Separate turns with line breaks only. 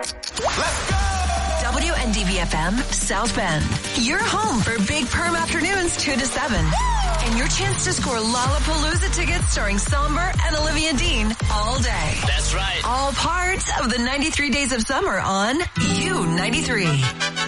Let's go!
WNDVFM South Bend. Your home for Big Perm afternoons 2 to 7. And your chance to score Lollapalooza tickets starring Somber and Olivia Dean all day.
That's right.
All part of the 93 Days of Summer on U93.